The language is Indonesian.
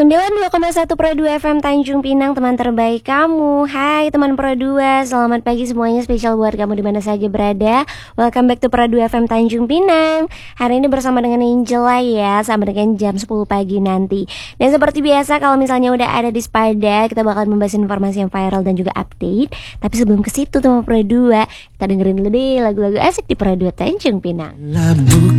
92,1 Pro 2 FM Tanjung Pinang, teman terbaik kamu. Hai teman Pro 2, selamat pagi semuanya, spesial buat kamu di mana saja berada. Welcome back to Pro 2 FM Tanjung Pinang. Hari ini bersama dengan Angela ya, sampai dengan jam 10 pagi nanti. Dan seperti biasa, kalau misalnya udah ada di Spada, kita bakal membahas informasi yang viral dan juga update. Tapi sebelum ke situ teman Pro 2, kita dengerin dulu deh lagu-lagu asik di Pro 2 Tanjung Pinang.